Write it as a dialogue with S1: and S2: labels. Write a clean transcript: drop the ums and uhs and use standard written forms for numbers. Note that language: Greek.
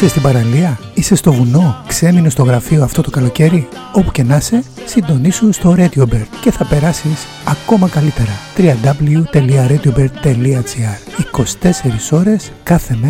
S1: Είσαι στην παραλία, είσαι στο βουνό, ξέμεινες στο γραφείο αυτό το καλοκαίρι. Όπου και να είσαι, συντονίσου στο Radio Bird και θα περάσεις ακόμα καλύτερα. www.radiobird.gr 24 ώρες κάθε μέρα.